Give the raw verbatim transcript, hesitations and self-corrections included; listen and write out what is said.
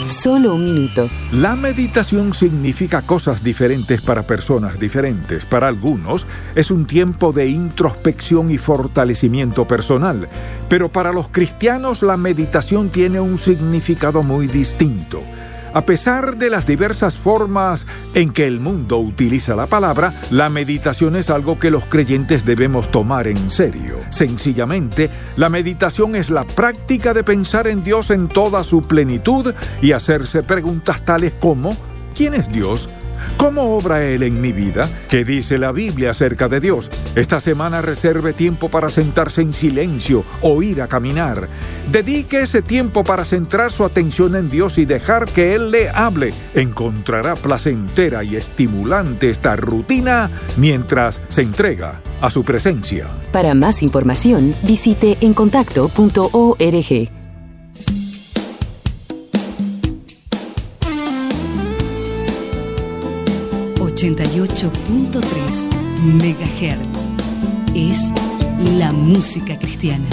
Solo un minuto. La meditación significa cosas diferentes para personas diferentes. Para algunos es un tiempo de introspección y fortalecimiento personal, pero para los cristianos la meditación tiene un significado muy distinto. A pesar de las diversas formas en que el mundo utiliza la palabra, la meditación es algo que los creyentes debemos tomar en serio. Sencillamente, la meditación es la práctica de pensar en Dios en toda su plenitud y hacerse preguntas tales como: ¿quién es Dios? ¿Cómo obra Él en mi vida? ¿Qué dice la Biblia acerca de Dios? Esta semana reserve tiempo para sentarse en silencio o ir a caminar. Dedique ese tiempo para centrar su atención en Dios y dejar que Él le hable. Encontrará placentera y estimulante esta rutina mientras se entrega a su presencia. Para más información, visite encontacto punto org. ochenta y ocho punto tres megahertz es la música cristiana.